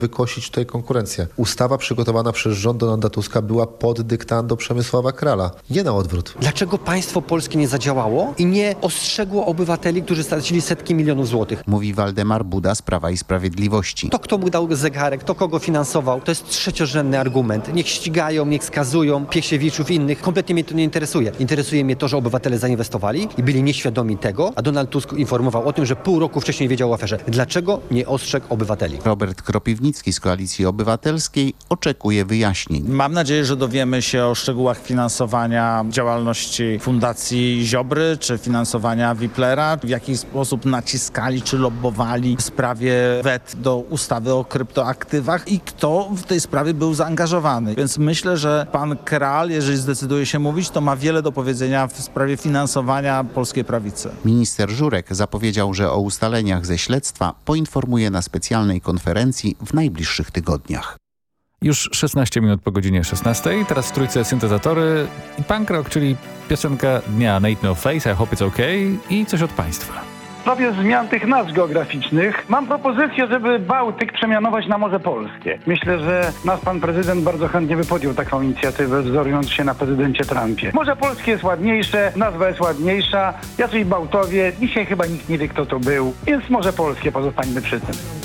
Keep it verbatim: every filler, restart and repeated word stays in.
wykosić tutaj konkurencję. Ustawa przygotowana przez rząd Donalda Tuska była pod dyktando Przemysława Krala, nie na odwrót. Dlaczego państwo polskie nie zadziałało i nie ostrzegło obywateli, którzy stracili setki milionów złotych? Mówi Waldemar Buda z Prawa i Sprawiedliwości. To, kto mu dał zegarek, to kogo finansował, to jest trzeciorzędny argument. Niech ścigają, niech skazują Piesiewiczów i innych. Kompletnie mnie to nie interesuje. Interesuje mnie to, że obywatele zainwestowali i byli nieświadomi tego, a Donald Tusk informował o tym, że pół roku wcześniej wiedział o aferze. Dlaczego nie ostrzegł obywateli? Robert Kropiwnicki z Koalicji Obywatelskiej oczekuje wyjaśnień. Mam nadzieję, że dowiemy się o szczegółach finansowania działalności Fundacji Ziobry czy finansowania Wiplera, w jaki sposób naciskali czy lobbowali w sprawie wet do ustawy o kryptoaktywach i kto w tej sprawie był zaangażowany. Więc myślę, że pan Kral, jeżeli zdecyduje się mówić, to ma wiele do powiedzenia w sprawie finansowania polskiej prawicy. Minister Żurek zapowiedział, że o ustaleniach ze śledztwa poinformuje na specjalnej konferencji w najbliższych tygodniach. Już szesnaście minut po godzinie szesnastej. Teraz w trójce syntezatory i punk rock, czyli piosenka dnia Nate No Face, I Hope It's Okay i coś od państwa. W sprawie zmian tych nazw geograficznych mam propozycję, żeby Bałtyk przemianować na Morze Polskie. Myślę, że nasz pan prezydent bardzo chętnie by podjął taką inicjatywę, wzorując się na prezydencie Trumpie. Morze Polskie jest ładniejsze, nazwa jest ładniejsza. Jacyś Bałtowie, dzisiaj chyba nikt nie wie, kto to był, więc Morze Polskie, pozostańmy przy tym.